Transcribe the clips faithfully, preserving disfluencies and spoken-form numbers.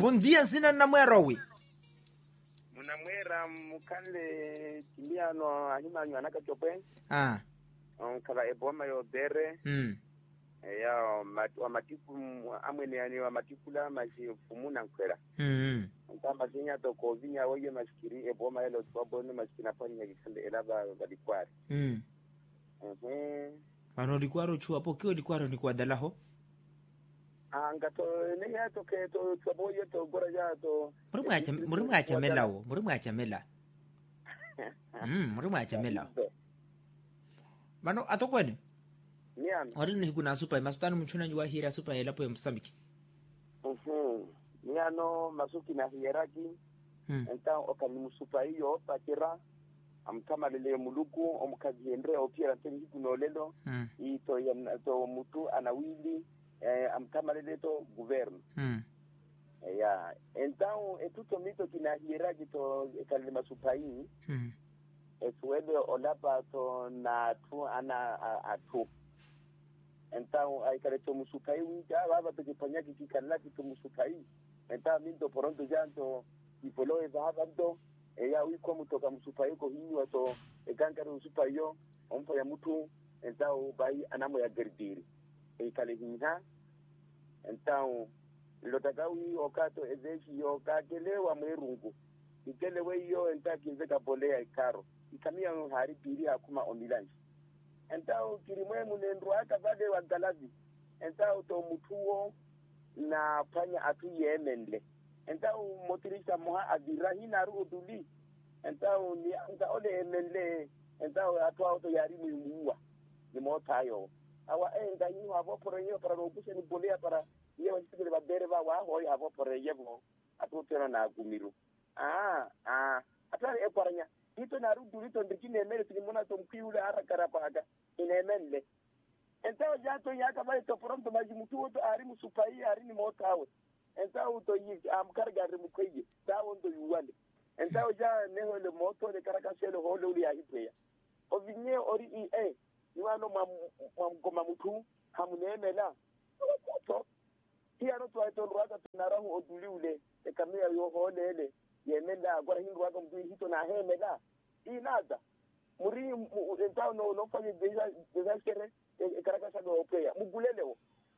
Bom dia, sina na mwera we. Muna mwera mukale kiliano ahima nyanaka chope. Ah. On kala eboma yo bere. Mm. Ya wa matiku amwene yani wa matikula maji fumuna nkwera. Mm. Nkamba zinya to ko vinya woye maskiri eboma yelo twabone maskina panya gikande elaba balikwari. Mm. Mhm. Ano likwaro chu hapo kio likwaro ni kwa dalaho? Anga to ne ya to ke to twaboye to gora ya to. Muri mwacha muri mwacha melawo, muri mwacha mela. Mm, muri mwacha mela. Mano atokwene? Niam. Ori ni kuna super masutani mchuna nywa hira super elapo ya Msambiki. Mhm. Niano masuki na hieraki. Mm. Enta okani musupa hiyo pakira amkama lele muluku omukazi endre opira teni kunolelo. Mm. Ito ya to mutu anawili eh, amkama lele to governo. Mm. Ya então etuto mito kina hieraki to kalile masupa hii. Mm. Etuwebe olapa to na tu ana atu. Então ai kare to musupa hii wika baba to kipanya kikikala to musupa hii. Então minto poronto janto ipolo eza habanto eya wiko mutoka musupa hii ko hii wato ekankare musupa hiyo ompa ya mutu então bai anamo ya gerdiri. E kale hinha então lotakawi okato ezeshi yo kakelewa mwerungu ikelewe yo enta kinzeka bolea ikaro ikamia hari piri akuma omilanji enta kirimwe munendro aka bade wa galazi enta to mutuo na panya atu yemenle enta motirisa moha adirahi naru oduli enta ni anta ole emenle enta atu auto yari muwa ni motayo awa enda yin avo porenyo para robuse ni bolea para yewa sikile babere ba wa hoy avo poreyevo atutero na gumiru ah ah atari e paranya ito na rudu rito ndikine mele tulimona to mkiule ara karapaga inemele entawo jato yaka bale to pronto maji mutu to ari musupai ari ni motawe entawo to yi am karga re mukweje tawo ndo yuwande entawo ja neho le moto le karakasele hole uli ya hipeya ovinye ori i e niwano mam mam mutu hamunemela to tiano to aito ruaka tunarahu oduliule e kamia yo holele yemenda agora hindu wako mtu hito na hemela inada muri entao no no fanye deja deja kere e karakasa go opea mugulelewo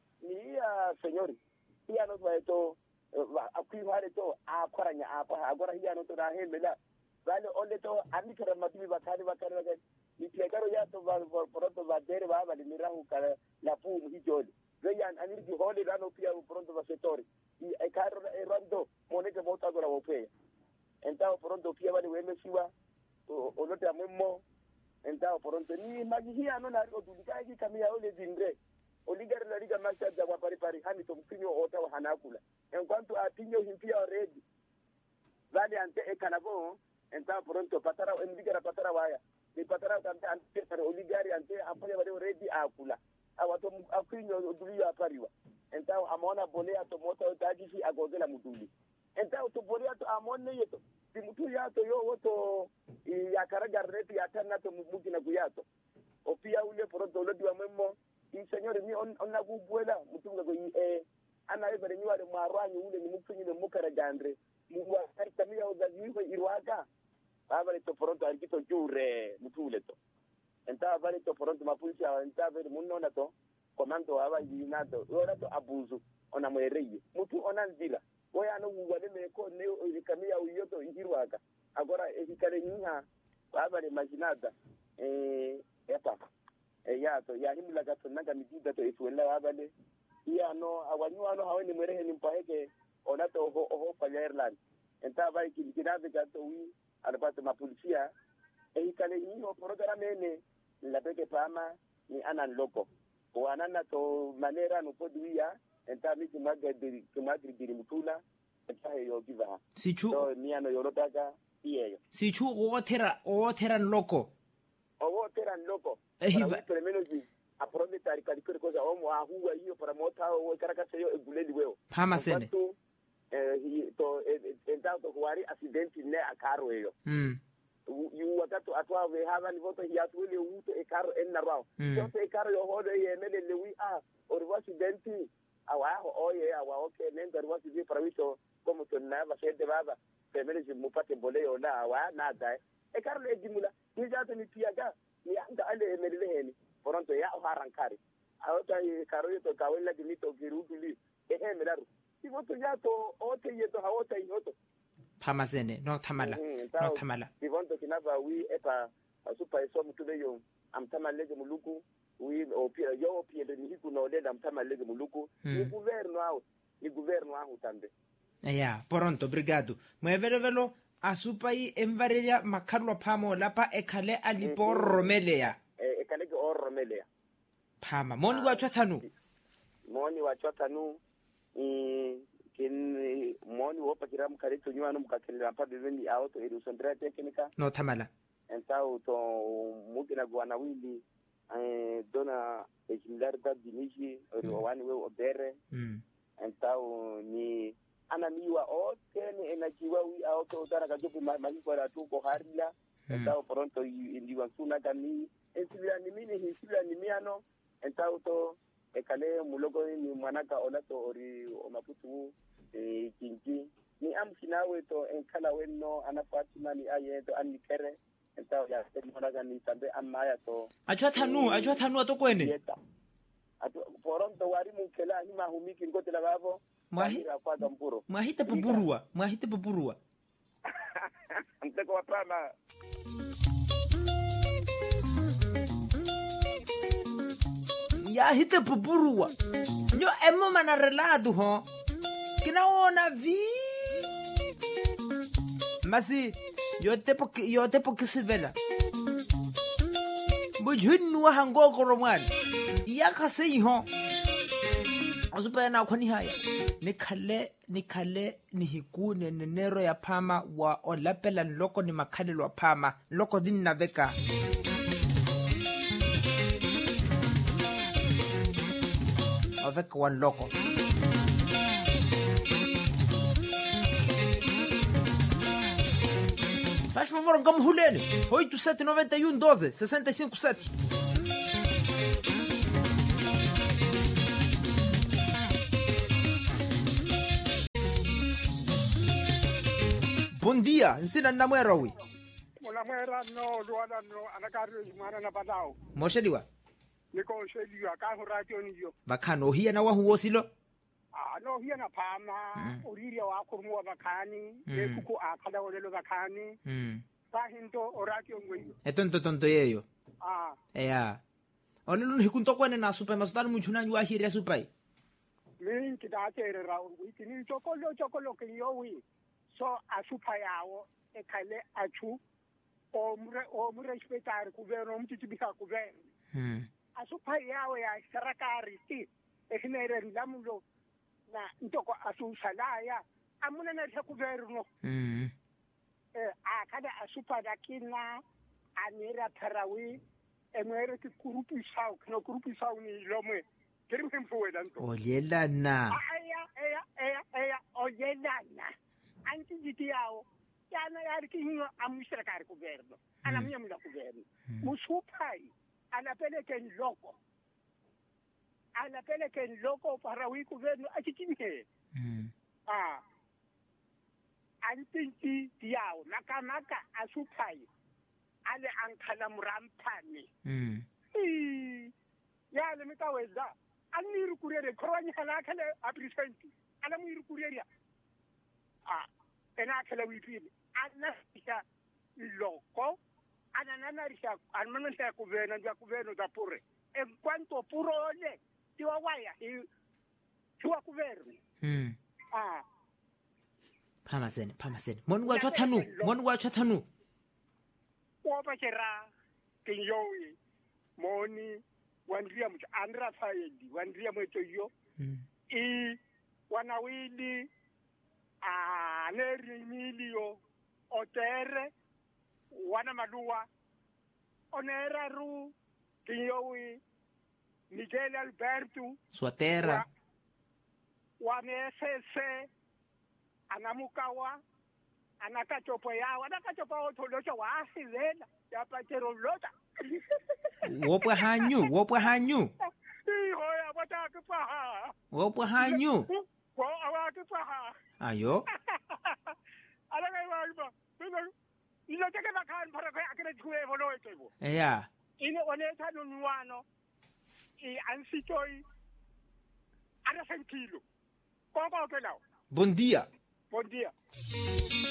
ni ya señori tiano to aito akui hare to akoranya apa agora hiano to na hemela vale ole to amikara matibi bakari bakari bakari ni tiagaro ya to va pronto va dere va va mirahu kala la pu hijoli Veyan anirgi hole rano pia pronto va settori e carro e rando monete mota agora opea entao pronto pia vale weme siwa o lote amemo entao pronto ni magihia no na odulika hiki kamia ole zindre oligari la liga masha za kwa pari pari hani to mpinyo ota wa hanakula en kwanto atinyo himpia already vale ante e kanabo entao pronto patara endigara patara waya ni patara ante ante oligari ante apoya vale already akula awato akwinyo oduli apariwa entao amona bolea to mota utagishi agogela muduli entao to bolea to amone yeto timutu yato yo woto ya karaga reti ya tana to mugi na guyato opia ule pronto lo diwa memo i señor mi on onna gubuela mutunga go e ana evere ni wale marwanyi ule ni mufunyi ne mukara gandre muwa karta mi o gazi ko irwaka baba to pronto arkito jure mutule to enta vale to pronto mapulisha enta vere munno na to komando aba yinato ora to abuzu ona mwereye mutu ona nzila oya no wale meko ne kamia uyoto ihirwaka agora ehikale nyiha baba le maginada eh epa e yato ya himla gato naga midida to ituela baba le ya no awanywa no haweni mwerehe ni mpaheke ona to ho ho pa Ireland enta vai kilikinabe gato wi alipata mapolisia ehikale nyiho programa ene la peke pama ni anan loko o anana to manera no poduia enta mi kumagadi kumagadi diri mutula enta yo giva sichu to ni ano yorotaga iyeyo sichu o tera o tera loko o tera loko ehiva permeno ji apronde tari kali cosa o mo ahuwa hiyo para mota o karakasa yo eguleli weo pama sene eh to enta to huari accident ne akaro yo mm yu wakato atwa we hava ni voto hiatu wele uto e karo en narao so e karo yo hode ye mele lewi a or accidenti awaho oye awa okay nendo wasi vi pravito como to nava gente baba pemele si mupate boleo na awa nada e carlo e dimula ni jato ni piaga ni anda ale emelele heni pronto ya harankari awta e caro to kawela dimito giruduli e emelaru sivoto jato ote yeto hawota inoto phamasene no thamala no thamala sivoto kinava wi epa asupa eso mutube yo amtamalege muluku wi opia yo opia de hiku no le amtamalege muluku ni governo au ni governo au tambe ya pronto obrigado mwevelevelo asupa i emvarelia makhalwa phamo lapha ekhale aliporromelea e khale ke orromelea phama moni wa tshwathanu moni wa tshwathanu i kin moni wo pakira mkhale tonywana mkakhelela pa beveni auto e rusondra teknika no thamala entao to mukina gwana wili eh dona ejilarda dinishi wani we obere mm entao ni anamiwa otene enajiwa wi auto dara kajobu mahiko la tuko harila entao pronto indiwa suna kami ensila ni mini hisila ni miano entao to ekale mulogo ni mwanaka olato ori omaputu e kinji ni amkinawe to enkala wenno anafatima ni ayeto anikere entao ya semona ni tambe amaya to achwathanu achwathanu atokwene poronto wari mukela ni mahumiki ngotela babo mwahi mwahite buburua mwahite buburua mteko wapama ya hite buburua nyo emo manarelado ho kinaona vi masi yote po yote po kisivela bujhinu hango koromwani ya khase ho asupa na khoni haya nikhale nikhale ni hikune nenero ya phama wa olapela loko ni makhalelo phama loko dinna veka avec one loko faz favor ngam hulele oito sete nove um doze sessenta e cinco sete. Bom dia, nsina na mwera wi. Mona mwera no luana no anakari mwana na badao. Mosheliwa. Niko sheliwa ka ho radio ni yo. Bakhano hiya na wa huwo silo. Ah no hiya na phama uriria wa kurmuwa bakhani ekuku akhala olelo bakhani. Mm. Ba hinto oradio ngwe. Etonto tonto yeyo. Ah. Eya. Olelo hikunto kwene na super masutani muchuna wa hiria supai. Min kidatere ra wi kini chokolo chokolo ke yo wi. So asupa yawo ekhale achu omre omre spetare governo mtitibika governo mm asupa yawo ya sarakari ti ehinere lamulo na ntoko asusalaya amuna na governo mm eh akada asupa dakina anira tarawi emere ki kurupi sau kno kurupi sau ni lomwe kirimwe mfuwela nto oyelana aya aya aya aya oyelana anti jitiao yana yari kinyo amushira kari governo ana mia mula governo musupai anapeleke loko anapeleke loko para wi governo achitime mm ah anti jitiao nakamaka asupai ale ankhala murampani mm ya le mitaweza aniru kurere kroni kana kale apresenti ana mwiru kureria ah ena kala wipili anasha loko ananarisha anmanisha kuvena ndia kuvena za pure en cuanto purole tiwa waya i tiwa kuverni mm ah phamasene phamasene moni wa tshwathanu moni wa tshwathanu o pa kera kinyowi moni wandria mtu andra faidi wandria mtu yo mm i wanawili a neri milio otere wana maluwa onera ru kinyowi Miguel Alberto Swatera wanesese anamukawa anakachopo yawa anakachopo otolocha waasilela yapachero lota wopwe hanyu wopwe hanyu Iho ya bata ke paha. Wo po hanyo. Wo awa ke paha. Ayo. Ala ngai wa ba. Ilo teke bakan para ko akere tue bolo etebo. Yeah. Ine oneta no nuano. I ansitoi. Ada sentilo. Koko ke lao. Bom dia. Bom dia.